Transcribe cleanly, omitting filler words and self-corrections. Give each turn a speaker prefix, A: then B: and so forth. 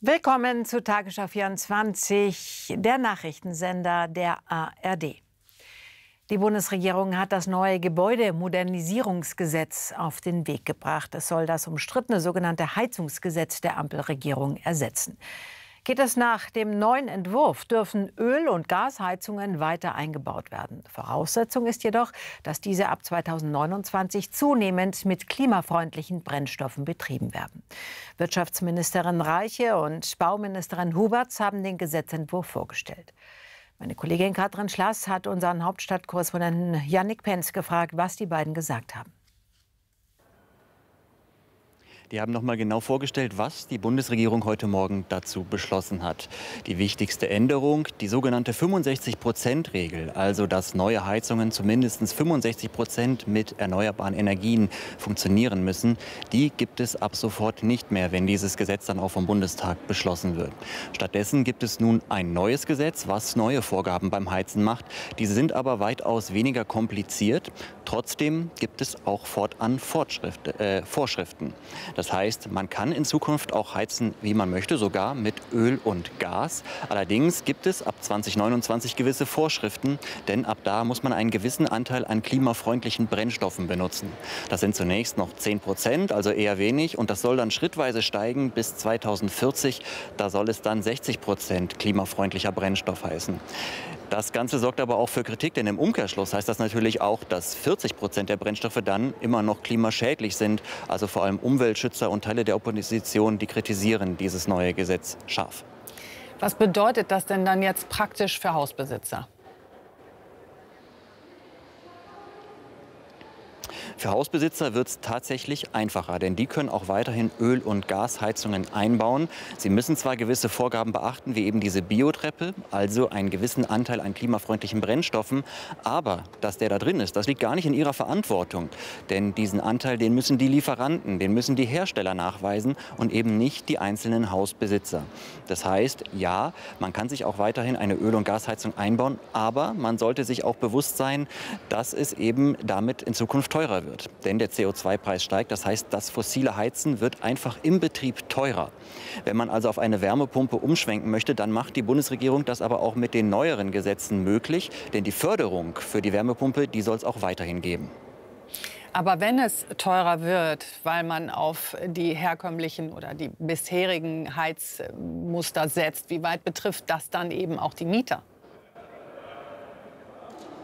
A: Willkommen zu Tagesschau 24, der Nachrichtensender der ARD. Die Bundesregierung hat das neue Gebäudemodernisierungsgesetz auf den Weg gebracht. Es soll das umstrittene sogenannte Heizungsgesetz der Ampelregierung ersetzen. Geht es nach dem neuen Entwurf, dürfen Öl- und Gasheizungen weiter eingebaut werden. Voraussetzung ist jedoch, dass diese ab 2029 zunehmend mit klimafreundlichen Brennstoffen betrieben werden. Wirtschaftsministerin Reiche und Bauministerin Huberts haben den Gesetzentwurf vorgestellt. Meine Kollegin Katrin Schlass hat unseren Hauptstadtkorrespondenten Yannick Penz gefragt, was die beiden gesagt haben.
B: Die haben noch mal genau vorgestellt, was die Bundesregierung heute Morgen dazu beschlossen hat. Die wichtigste Änderung, die sogenannte 65%-Regel, also dass neue Heizungen zu mindestens 65% mit erneuerbaren Energien funktionieren müssen, die gibt es ab sofort nicht mehr, wenn dieses Gesetz dann auch vom Bundestag beschlossen wird. Stattdessen gibt es nun ein neues Gesetz, was neue Vorgaben beim Heizen macht. Diese sind aber weitaus weniger kompliziert. Trotzdem gibt es auch fortan Vorschriften. Das heißt, man kann in Zukunft auch heizen, wie man möchte, sogar mit Öl und Gas. Allerdings gibt es ab 2029 gewisse Vorschriften, denn ab da muss man einen gewissen Anteil an klimafreundlichen Brennstoffen benutzen. Das sind zunächst noch 10%, also eher wenig, und das soll dann schrittweise steigen bis 2040. Da soll es dann 60% klimafreundlicher Brennstoff heißen. Das Ganze sorgt aber auch für Kritik, denn im Umkehrschluss heißt das natürlich auch, dass 40% der Brennstoffe dann immer noch klimaschädlich sind. Also vor allem Umweltschützer und Teile der Opposition, die kritisieren dieses neue Gesetz scharf.
C: Was bedeutet das denn dann jetzt praktisch für Hausbesitzer?
B: Für Hausbesitzer wird es tatsächlich einfacher, denn die können auch weiterhin Öl- und Gasheizungen einbauen. Sie müssen zwar gewisse Vorgaben beachten, wie eben diese Biotreppe, also einen gewissen Anteil an klimafreundlichen Brennstoffen, aber dass der da drin ist, das liegt gar nicht in ihrer Verantwortung. Denn diesen Anteil, den müssen die Lieferanten, den müssen die Hersteller nachweisen und eben nicht die einzelnen Hausbesitzer. Das heißt, ja, man kann sich auch weiterhin eine Öl- und Gasheizung einbauen, aber man sollte sich auch bewusst sein, dass es eben damit in Zukunft teurer wird. Denn der CO2-Preis steigt, das heißt, das fossile Heizen wird einfach im Betrieb teurer. Wenn man also auf eine Wärmepumpe umschwenken möchte, dann macht die Bundesregierung das aber auch mit den neueren Gesetzen möglich. Denn die Förderung für die Wärmepumpe, die soll es auch weiterhin geben.
C: Aber wenn es teurer wird, weil man auf die herkömmlichen oder die bisherigen Heizmuster setzt, wie weit betrifft das dann eben auch die Mieter?